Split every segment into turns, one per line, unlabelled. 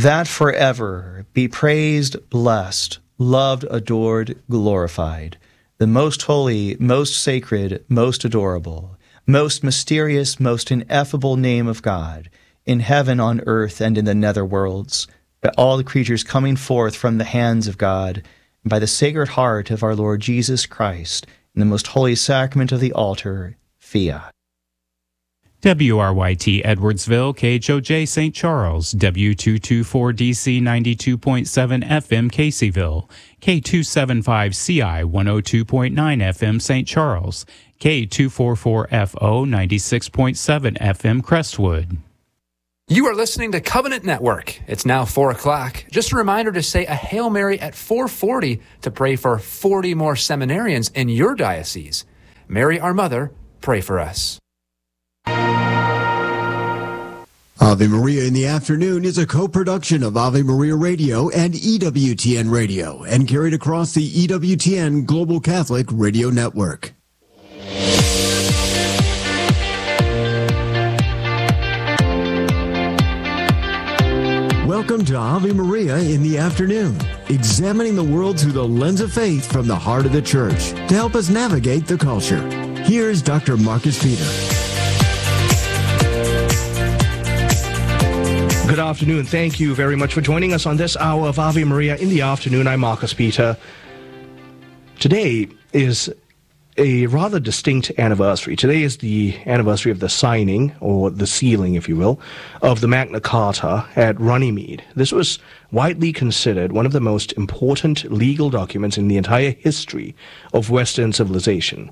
that forever be praised, blessed, loved, adored, glorified, the most holy, most sacred, most adorable, most mysterious, most ineffable name of God, in heaven, on earth, and in the nether worlds, by all the creatures coming forth from the hands of God, and by the Sacred Heart of our Lord Jesus Christ, in the most holy sacrament of the altar, Fiat.
WRYT Edwardsville, KHOJ St. Charles, W224DC 92.7 FM Caseyville, K275CI 102.9 FM St. Charles, K244FO 96.7 FM Crestwood.
You are listening to Covenant Network. It's now 4 o'clock. Just a reminder to say a Hail Mary at 4:40 to pray for 40 more seminarians in your diocese. Mary, our Mother, pray for us.
Ave Maria in the Afternoon is a co-production of Ave Maria Radio and EWTN Radio and carried across the EWTN Global Catholic Radio Network. Welcome to Ave Maria in the Afternoon, examining the world through the lens of faith from the heart of the Church to help us navigate the culture. Here's Dr. Marcus Peter.
Good afternoon. Thank you very much for joining us on this hour of Ave Maria in the Afternoon. I'm Marcus Peter. Today is a rather distinct anniversary. Today is the anniversary of the signing, or the sealing, if you will, of the Magna Carta at Runnymede. This was widely considered one of the most important legal documents in the entire history of Western civilization.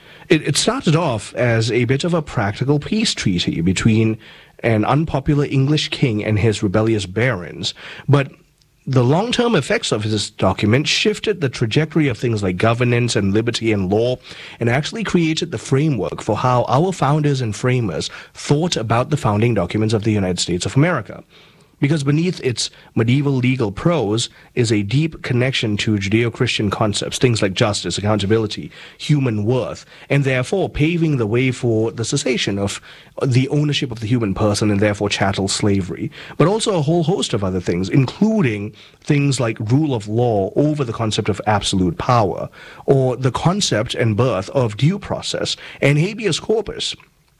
It started off as a bit of a practical peace treaty between an unpopular English king and his rebellious barons, but the long-term effects of this document shifted the trajectory of things like governance and liberty and law, and actually created the framework for how our founders and framers thought about the founding documents of the United States of America. Because beneath its medieval legal prose is a deep connection to Judeo-Christian concepts, things like justice, accountability, human worth, and therefore paving the way for the cessation of the ownership of the human person and therefore chattel slavery, but also a whole host of other things, including things like rule of law over the concept of absolute power, or the concept and birth of due process and habeas corpus,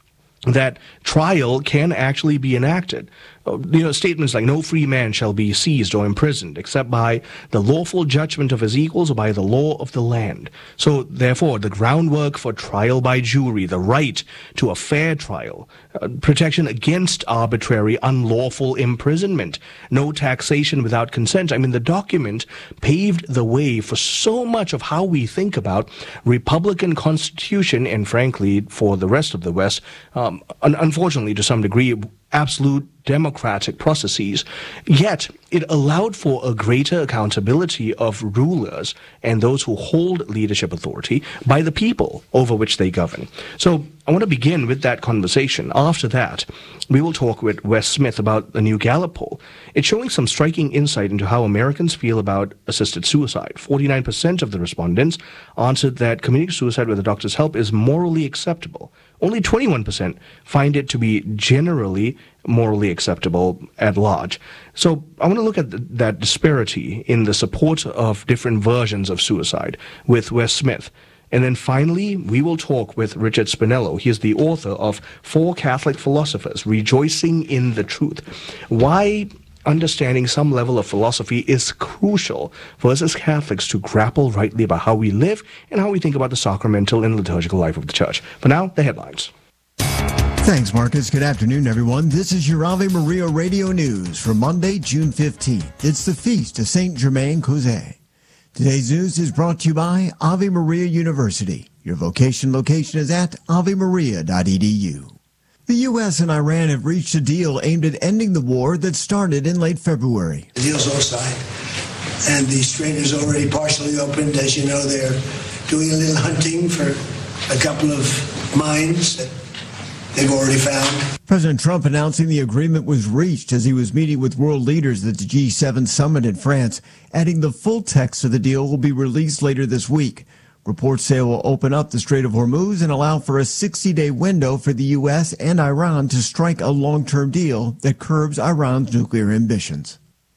that trial can actually be enacted. Statements like no free man shall be seized or imprisoned except by the lawful judgment of his equals or by the law of the land. So, therefore, the groundwork for trial by jury, the right to a fair trial, protection against arbitrary, unlawful imprisonment, no taxation without consent. I mean, the document paved the way for so much of how we think about Republican Constitution and, frankly, for the rest of the West, unfortunately, to some degree, absolute democratic processes, yet it allowed for a greater accountability of rulers and those who hold leadership authority by the people over which they govern. So I want to begin with that conversation. After that, we will talk with Wes Smith about the new Gallup poll. It's showing some striking insight into how Americans feel about assisted suicide. 49% of the respondents answered that committing suicide with a doctor's help is morally acceptable. Only 21% find it to be generally morally acceptable at large. So I want to look at that disparity in the support of different versions of suicide with Wes Smith. And then finally, we will talk with Richard Spinello. He is the author of 4 Catholic Philosophers, Rejoicing in the Truth. Why understanding some level of philosophy is crucial for us as Catholics to grapple rightly about how we live and how we think about the sacramental and liturgical life of the Church. For now, the headlines.
Thanks, Marcus. Good afternoon, everyone. This is your Ave Maria Radio News for Monday, June 15th. It's the feast of St. Germain Causé. Today's news is brought to you by Ave Maria University. Your vocation location is at avemaria.edu. The U.S. and Iran have reached a deal aimed at ending the war that started in late February.
The deal's all signed, and the strait is already partially opened. As you know, they're doing a little hunting for a couple of mines that they've already found.
President Trump announcing the agreement was reached as he was meeting with world leaders at the G7 summit in France, adding the full text of the deal will be released later this week. Reports say it will open up the Strait of Hormuz and allow for a 60-day window for the U.S. and Iran to strike a long-term deal that curbs Iran's nuclear ambitions.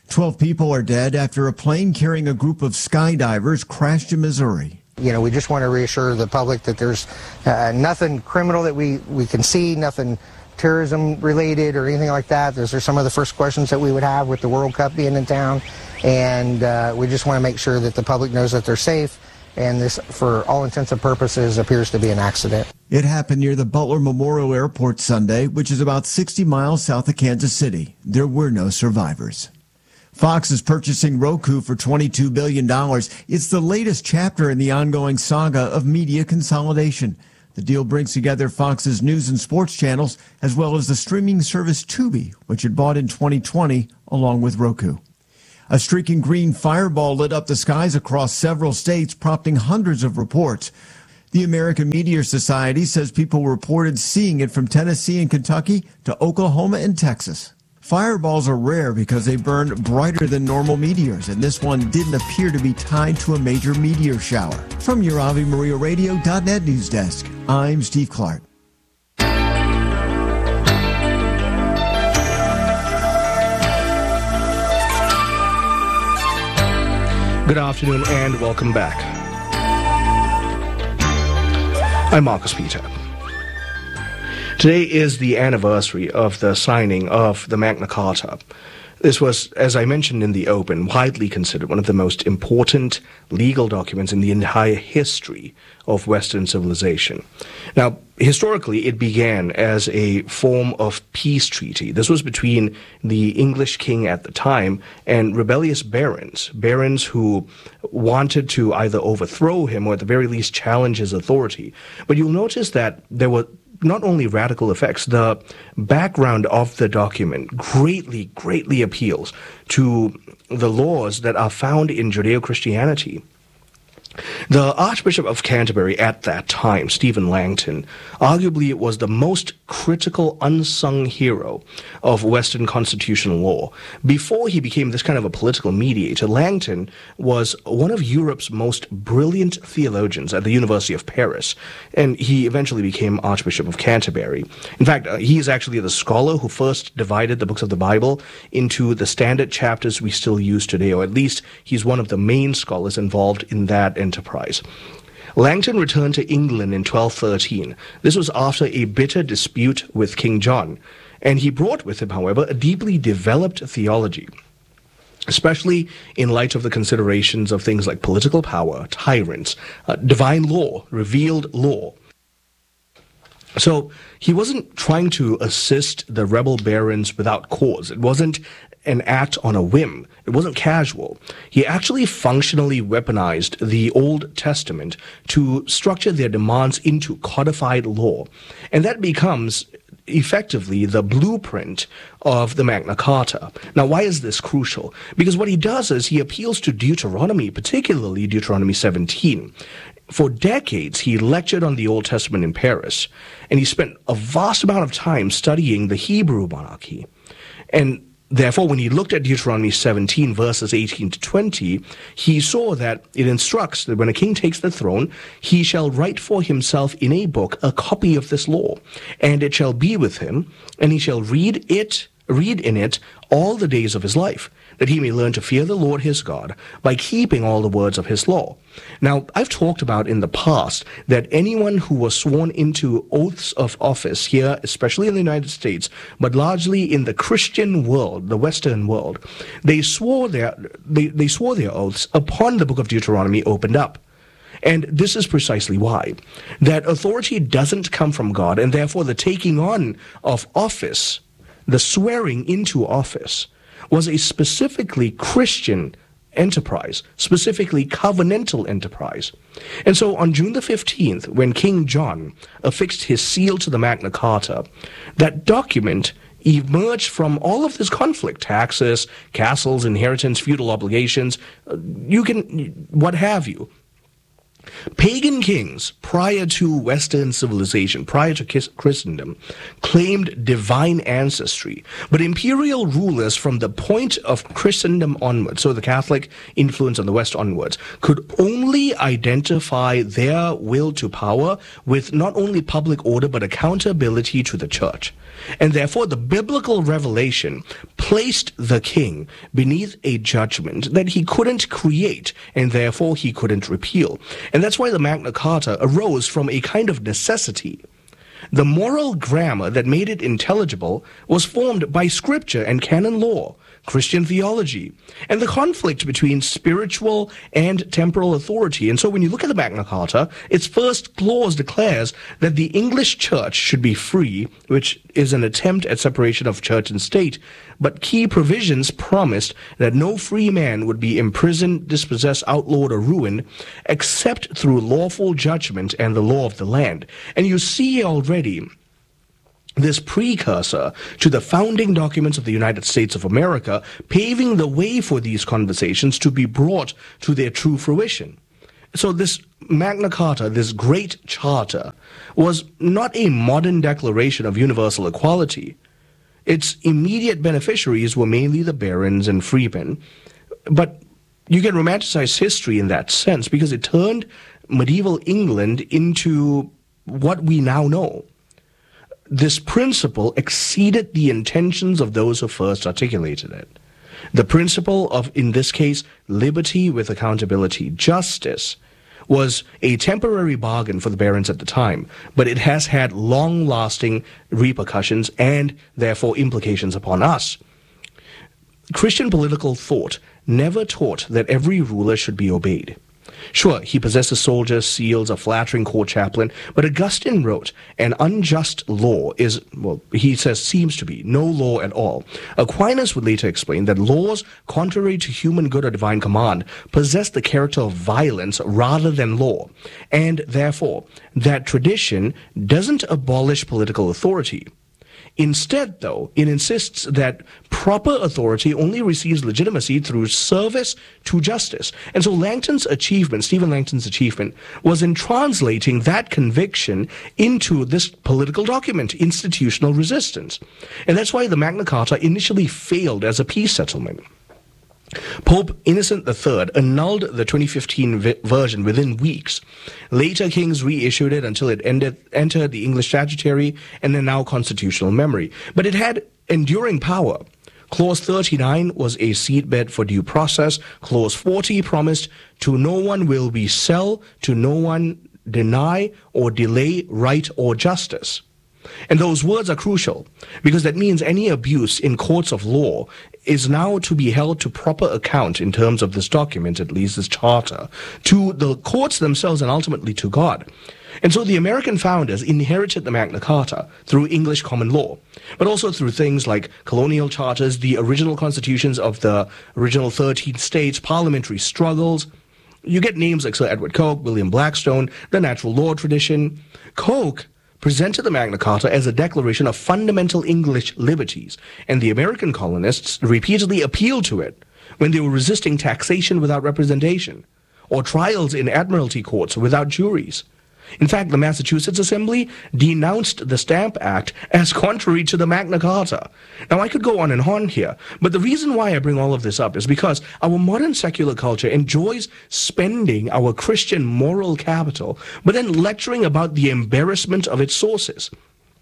12 people are dead after a plane carrying a group of skydivers crashed in Missouri.
You know, we just want to reassure the public that there's nothing criminal that we can see, nothing terrorism related or anything like that. Those are some of the first questions that we would have with the World Cup being in town. And we just want to make sure that the public knows that they're safe. And this, for all intents and purposes, appears to be an accident.
It happened near the Butler Memorial Airport Sunday, which is about 60 miles south of Kansas City. There were no survivors. Fox is purchasing Roku for $22 billion. It's the latest chapter in the ongoing saga of media consolidation. The deal brings together Fox's news and sports channels, as well as the streaming service Tubi, which it bought in 2020, along with Roku. A streaking green fireball lit up the skies across several states, prompting hundreds of reports. The American Meteor Society says people reported seeing it from Tennessee and Kentucky to Oklahoma and Texas. Fireballs are rare because they burn brighter than normal meteors, and this one didn't appear to be tied to a major meteor shower. From your AveMariaRadio.net news desk, I'm Steve Clark.
Good afternoon and welcome back. I'm Marcus Peter. Today is the anniversary of the signing of the Magna Carta. This was, as I mentioned in the open, widely considered one of the most important legal documents in the entire history of Western civilization. Now, historically, it began as a form of peace treaty. This was between the English king at the time and rebellious barons who wanted to either overthrow him or at the very least challenge his authority. But you'll notice that there were not only radical effects, the background of the document greatly appeals to the laws that are found in Judeo-Christianity. The Archbishop of Canterbury at that time, Stephen Langton, arguably was the most critical unsung hero of Western constitutional law. Before he became this kind of a political mediator, Langton was one of Europe's most brilliant theologians at the University of Paris, and he eventually became Archbishop of Canterbury. In fact, he is actually the scholar who first divided the books of the Bible into the standard chapters we still use today, or at least he's one of the main scholars involved in that enterprise. Langton returned to England in 1213. This was after a bitter dispute with King John, and he brought with him, however, a deeply developed theology, especially in light of the considerations of things like political power, tyrants, divine law, revealed law. So he wasn't trying to assist the rebel barons without cause. It wasn't an act on a whim. It wasn't casual. He actually functionally weaponized the Old Testament to structure their demands into codified law. And that becomes effectively the blueprint of the Magna Carta. Now, why is this crucial? Because what he does is he appeals to Deuteronomy, particularly Deuteronomy 17. For decades, he lectured on the Old Testament in Paris, and he spent a vast amount of time studying the Hebrew monarchy. And therefore, when he looked at Deuteronomy 17, verses 18 to 20, he saw that it instructs that when a king takes the throne, he shall write for himself in a book a copy of this law, and it shall be with him, and he shall read in it all the days of his life, that he may learn to fear the Lord his God by keeping all the words of his law. Now, I've talked about in the past that anyone who was sworn into oaths of office here, especially in the United States, but largely in the Christian world, the Western world, they swore their oaths upon the book of Deuteronomy opened up. And this is precisely why. That authority doesn't come from God, and therefore the taking on of office, the swearing into office, was a specifically Christian enterprise, specifically covenantal enterprise. And so on June the 15th, when King John affixed his seal to the Magna Carta, that document emerged from all of this conflict: taxes, castles, inheritance, feudal obligations, what have you. Pagan kings prior to Western civilization, prior to Christendom, claimed divine ancestry, but imperial rulers from the point of Christendom onwards, so the Catholic influence on the West onwards, could only identify their will to power with not only public order but accountability to the church. And therefore the biblical revelation placed the king beneath a judgment that he couldn't create, and therefore he couldn't repeal. And that's why the Magna Carta arose from a kind of necessity. The moral grammar that made it intelligible was formed by scripture and canon law, Christian theology, and the conflict between spiritual and temporal authority. And so when you look at the Magna Carta, its first clause declares that the English church should be free, which is an attempt at separation of church and state, but key provisions promised that no free man would be imprisoned, dispossessed, outlawed, or ruined, except through lawful judgment and the law of the land. And you see already this precursor to the founding documents of the United States of America, paving the way for these conversations to be brought to their true fruition. So this Magna Carta, this great charter, was not a modern declaration of universal equality. Its immediate beneficiaries were mainly the barons and freemen. But you can romanticize history in that sense because it turned medieval England into what we now know. This principle exceeded the intentions of those who first articulated it. The principle of, in this case, liberty with accountability, justice, was a temporary bargain for the barons at the time, but it has had long-lasting repercussions and, therefore, implications upon us. Christian political thought never taught that every ruler should be obeyed. Sure, he possesses soldiers, seals, a flattering court chaplain, but Augustine wrote, an unjust law is, well, he says, seems to be no law at all. Aquinas would later explain that laws, contrary to human good or divine command, possess the character of violence rather than law, and therefore, that tradition doesn't abolish political authority. Instead, though, it insists that proper authority only receives legitimacy through service to justice. And so Stephen Langton's achievement, was in translating that conviction into this political document, institutional resistance. And that's why the Magna Carta initially failed as a peace settlement. Pope Innocent III annulled the 2015 version within weeks. Later kings reissued it until it entered the English statutory and then now constitutional memory. But it had enduring power. Clause 39 was a seedbed for due process. Clause 40 promised, to no one will we sell, to no one deny or delay right or justice. And those words are crucial because that means any abuse in courts of law is now to be held to proper account in terms of this document, at least this charter, to the courts themselves and ultimately to God. And so the American founders inherited the Magna Carta through English common law, but also through things like colonial charters, the original constitutions of the original 13 states, parliamentary struggles. You get names like Sir Edward Coke, William Blackstone, the natural law tradition. Coke presented the Magna Carta as a declaration of fundamental English liberties, and the American colonists repeatedly appealed to it when they were resisting taxation without representation, or trials in admiralty courts without juries. In fact, the Massachusetts Assembly denounced the Stamp Act as contrary to the Magna Carta. Now, I could go on and on here, but the reason why I bring all of this up is because our modern secular culture enjoys spending our Christian moral capital, but then lecturing about the embarrassment of its sources.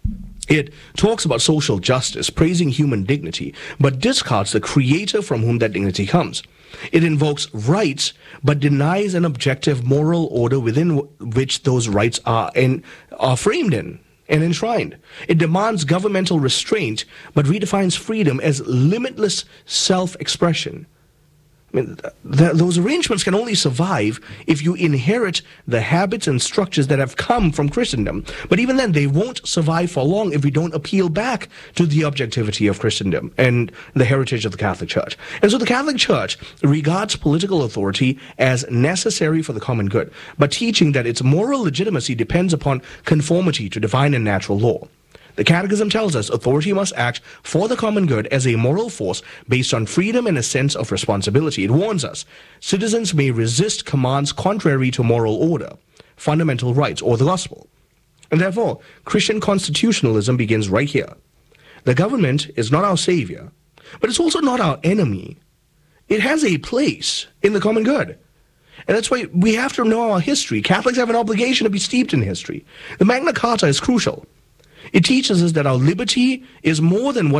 It talks about social justice, praising human dignity, but discards the creator from whom that dignity comes. It invokes rights, but denies an objective moral order within which those rights are framed in and enshrined. It demands governmental restraint, but redefines freedom as limitless self-expression. I mean, those arrangements can only survive if you inherit the habits and structures that have come from Christendom. But even then, they won't survive for long if we don't appeal back to the objectivity of Christendom and the heritage of the Catholic Church. And so the Catholic Church regards political authority as necessary for the common good, but teaching that its moral legitimacy depends upon conformity to divine and natural law. The Catechism tells us authority must act for the common good as a moral force based on freedom and a sense of responsibility. It warns us, citizens may resist commands contrary to moral order, fundamental rights, or the gospel. And therefore, Christian constitutionalism begins right here. The government is not our savior, but it's also not our enemy. It has a place in the common good. And that's why we have to know our history. Catholics have an obligation to be steeped in history. The Magna Carta is crucial. It teaches us that our liberty is more than what's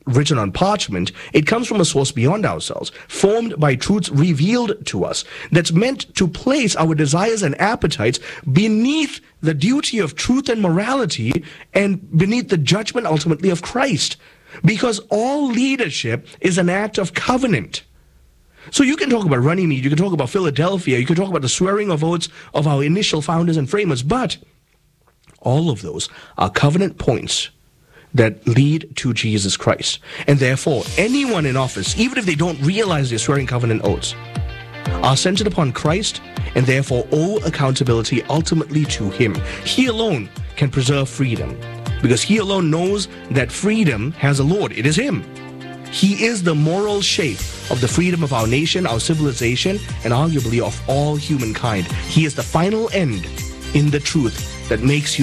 written on parchment. It comes from a source beyond ourselves, formed by truths revealed to us, that's meant to place our desires and appetites beneath the duty of truth and morality and beneath the judgment ultimately of Christ. Because all leadership is an act of covenant. So you can talk about Runnymede, you can talk about Philadelphia, you can talk about the swearing of oaths of our initial founders and framers, but all of those are covenant points that lead to Jesus Christ. And therefore, anyone in office, even if they don't realize they're swearing covenant oaths, are centered upon Christ and therefore owe accountability ultimately to Him. He alone can preserve freedom because He alone knows that freedom has a Lord. It is Him. He is the moral shape of the freedom of our nation, our civilization, and arguably of all humankind. He is the final end in the truth that makes